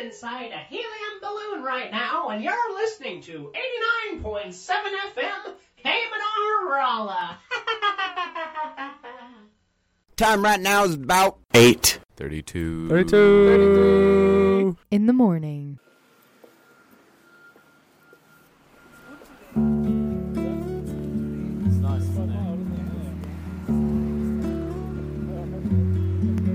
inside a helium balloon right now, and you're listening to 89.7 FM Cayman Rolla. Time right now is about 8:32. In the morning.